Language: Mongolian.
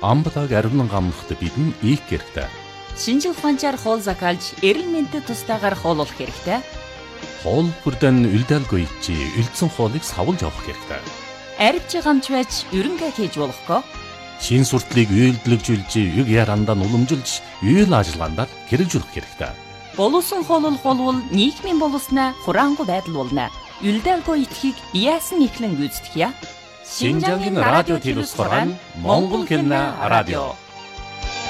Амбалаг ариун гамнахад бидэн ийх хэрэгтэй. Шинжил ухаанчаар хоол закалж, эрэл мэнтэд тустаагаар хооллох хэрэгтэй. Хоол бүрдэн үлдээлгүй чи үлдсэн хоолыг савлж авах хэрэгтэй. Арвч гамч байж ерөнхий хийж болохгүй. Шин суртлыг үйлдэлжүүлж, юг ярандаа уламжилж, үйл ажиллагаанд хэрэгжүүлэх хэрэгтэй. Боловсон хооллох болвол нийгмийн боловснаа хураангуй байдал болно. Үлдээлгүй итгэхийг яасан ихлэн гүйцэтгэе. Шинжангийн радио телевизээр Монгол хэлний радио